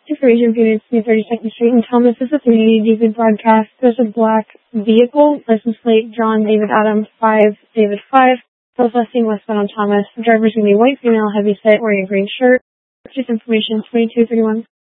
Information viewed at 32nd Street in Thomas is a 380 David broadcast. There's a black vehicle, license plate, John David Adam 5, David 5, southwesting westbound on Thomas. The driver's going to be white, female, heavy set, wearing a green shirt. Purchase information 2231.